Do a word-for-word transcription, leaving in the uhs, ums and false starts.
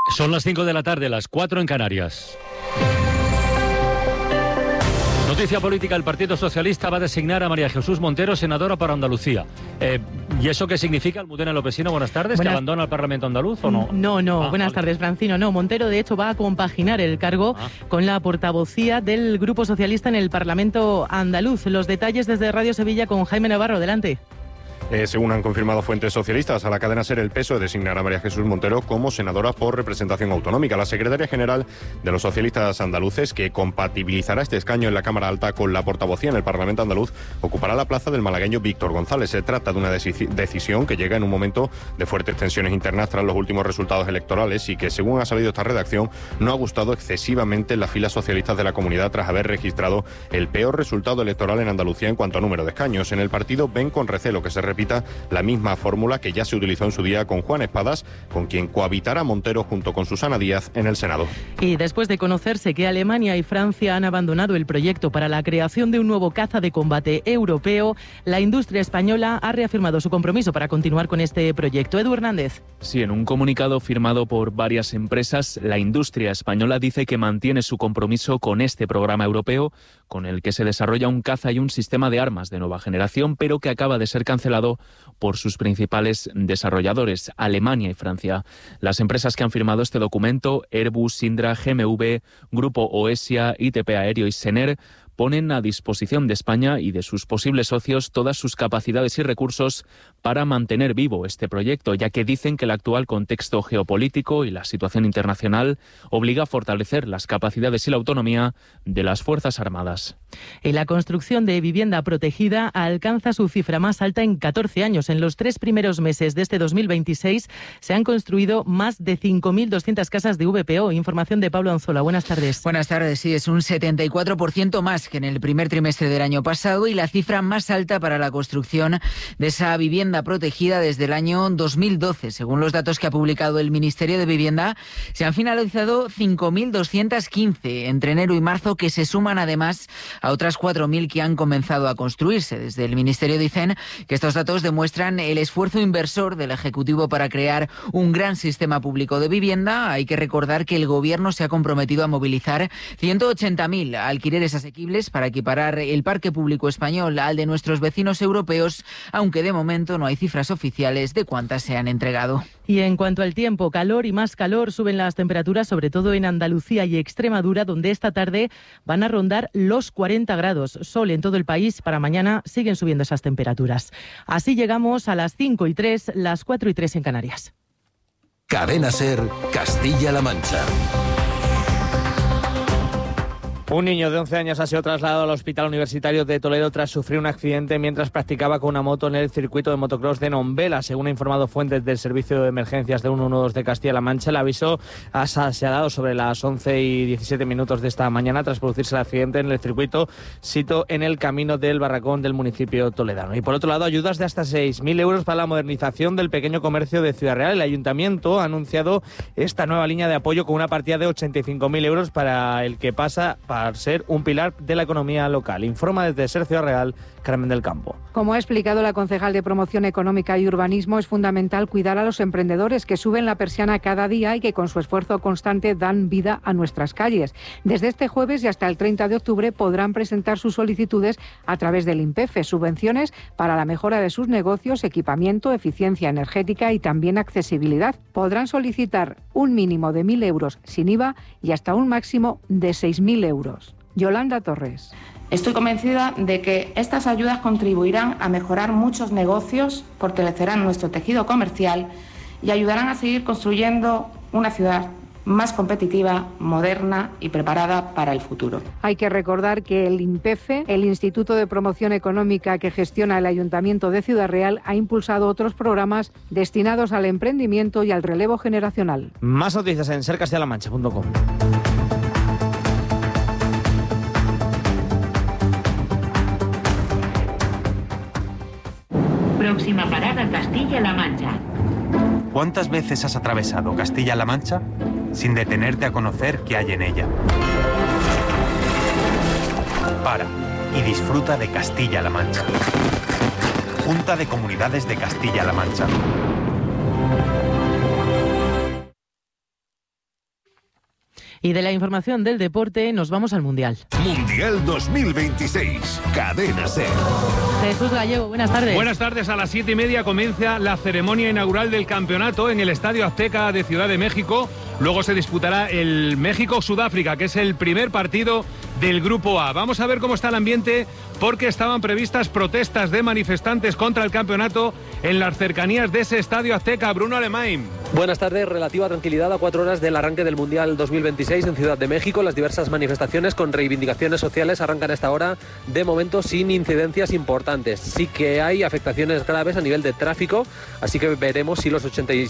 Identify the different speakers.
Speaker 1: Son las cinco de la tarde, las cuatro en Canarias. Noticia política: el Partido Socialista va a designar a María Jesús Montero senadora para Andalucía. Eh, ¿Y eso qué significa? Almudena Lopesino, buenas tardes.
Speaker 2: Buenas...
Speaker 1: ¿Que abandona el Parlamento andaluz o no?
Speaker 2: No, no,
Speaker 1: ah,
Speaker 2: buenas
Speaker 1: vale.
Speaker 2: tardes, Francino. No, Montero de hecho va a compaginar el cargo ah. con la portavocía del Grupo Socialista en el Parlamento andaluz. Los detalles desde Radio Sevilla con Jaime Navarro. Adelante.
Speaker 3: Eh, según han confirmado fuentes socialistas a la cadena SER, el P S O E designará a María Jesús Montero como senadora por representación autonómica. La secretaria general de los socialistas andaluces, que compatibilizará este escaño en la Cámara Alta con la portavocía en el Parlamento andaluz, ocupará la plaza del malagueño Víctor González. Se trata de una deci- decisión que llega en un momento de fuertes tensiones internas tras los últimos resultados electorales y que, según ha sabido esta redacción, no ha gustado excesivamente en las filas socialistas de la comunidad tras haber registrado el peor resultado electoral en Andalucía en cuanto a número de escaños. En el partido ven con recelo que se repita la misma fórmula que ya se utilizó en su día con Juan Espadas, con quien cohabitará Montero junto con Susana Díaz en el Senado.
Speaker 2: Y después de conocerse que Alemania y Francia han abandonado el proyecto para la creación de un nuevo caza de combate europeo, la industria española ha reafirmado su compromiso para continuar con este proyecto. Edu Hernández.
Speaker 4: Sí, en un comunicado firmado por varias empresas, la industria española dice que mantiene su compromiso con este programa europeo, con el que se desarrolla un caza y un sistema de armas de nueva generación, pero que acaba de ser cancelado por sus principales desarrolladores, Alemania y Francia. Las empresas que han firmado este documento, Airbus, Indra, G M V, Grupo Oesia, I T P Aéreo y Sener, ponen a disposición de España y de sus posibles socios todas sus capacidades y recursos para mantener vivo este proyecto, ya que dicen que el actual contexto geopolítico y la situación internacional obliga a fortalecer las capacidades y la autonomía de las Fuerzas Armadas.
Speaker 2: Y la construcción de vivienda protegida alcanza su cifra más alta en catorce años. En los tres primeros meses de este dos mil veintiséis se han construido más de cinco mil doscientas casas de V P O. Información de Pablo Anzola. Buenas tardes.
Speaker 5: Buenas tardes. Sí, es un setenta y cuatro por ciento más que en el primer trimestre del año pasado y la cifra más alta para la construcción de esa vivienda protegida desde el año dos mil doce. Según los datos que ha publicado el Ministerio de Vivienda, se han finalizado cinco mil doscientas quince entre enero y marzo, que se suman además a otras cuatro mil que han comenzado a construirse. Desde el Ministerio dicen que estos datos demuestran el esfuerzo inversor del Ejecutivo para crear un gran sistema público de vivienda. Hay que recordar que el Gobierno se ha comprometido a movilizar ciento ochenta mil alquileres asequibles para equiparar el parque público español al de nuestros vecinos europeos, aunque de momento no hay cifras oficiales de cuántas se han entregado.
Speaker 2: Y en cuanto al tiempo, calor y más calor, suben las temperaturas, sobre todo en Andalucía y Extremadura, donde esta tarde van a rondar los cuarenta grados. Sol en todo el país. Para mañana siguen subiendo esas temperaturas. Así llegamos a las cinco y tres, las cuatro y tres en Canarias.
Speaker 6: Cadena SER, Castilla-La Mancha.
Speaker 7: Un niño de once años ha sido trasladado al Hospital Universitario de Toledo tras sufrir un accidente mientras practicaba con una moto en el circuito de motocross de Nombela. Según han informado fuentes del Servicio de Emergencias de ciento doce de Castilla-La Mancha, el aviso se ha dado sobre las once y diecisiete minutos de esta mañana tras producirse el accidente en el circuito sito en el camino del Barracón del municipio toledano. Y por otro lado, ayudas de hasta seis mil euros para la modernización del pequeño comercio de Ciudad Real. El Ayuntamiento ha anunciado esta nueva línea de apoyo con una partida de ochenta y cinco mil euros para el que pasa para ser un pilar de la economía local. Informa desde SER Ciudad Real, Carmen del Campo.
Speaker 8: Como ha explicado la concejal de Promoción Económica y Urbanismo, es fundamental cuidar a los emprendedores que suben la persiana cada día y que con su esfuerzo constante dan vida a nuestras calles. Desde este jueves y hasta el treinta de octubre podrán presentar sus solicitudes a través del INPEFE, subvenciones para la mejora de sus negocios, equipamiento, eficiencia energética y también accesibilidad. Podrán solicitar un mínimo de mil euros sin I V A y hasta un máximo de seis mil euros. Yolanda Torres.
Speaker 9: Estoy convencida de que estas ayudas contribuirán a mejorar muchos negocios, fortalecerán nuestro tejido comercial y ayudarán a seguir construyendo una ciudad más competitiva, moderna y preparada para el futuro.
Speaker 8: Hay que recordar que el INPEFE, el Instituto de Promoción Económica que gestiona el Ayuntamiento de Ciudad Real, ha impulsado otros programas destinados al emprendimiento y al relevo generacional.
Speaker 7: Más noticias en ser castilla la mancha punto com.
Speaker 10: Próxima parada, Castilla-La Mancha.
Speaker 11: ¿Cuántas veces has atravesado Castilla-La Mancha sin detenerte a conocer qué hay en ella? Para y disfruta de Castilla-La Mancha. Junta de Comunidades de Castilla-La Mancha.
Speaker 2: Y de la información del deporte nos vamos al Mundial.
Speaker 6: Mundial dos mil veintiséis, Cadena SER.
Speaker 2: Jesús Gallego, buenas tardes.
Speaker 12: Buenas tardes, a las siete y media comienza la ceremonia inaugural del campeonato en el Estadio Azteca de Ciudad de México. Luego se disputará el México-Sudáfrica, que es el primer partido del Grupo A. Vamos a ver cómo está el ambiente, porque estaban previstas protestas de manifestantes contra el campeonato en las cercanías de ese Estadio Azteca. Bruno Alemán.
Speaker 13: Buenas tardes, relativa tranquilidad a cuatro horas del arranque del Mundial dos mil veintiséis en Ciudad de México. Las diversas manifestaciones con reivindicaciones sociales arrancan a esta hora, de momento sin incidencias importantes. Sí que hay afectaciones graves a nivel de tráfico, así que veremos si los ochenta y